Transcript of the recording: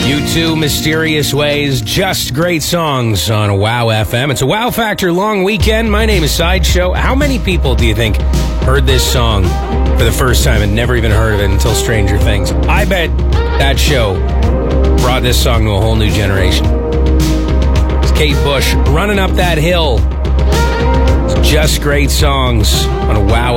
U2, Mysterious Ways, just great songs on Wow FM. It's a Wow Factor long weekend. My name is Sideshow. How many people do you think heard this song for the first time and never even heard of it until Stranger Things? I bet that show brought this song to a whole new generation. It's Kate Bush, Running Up That Hill. It's just great songs on Wow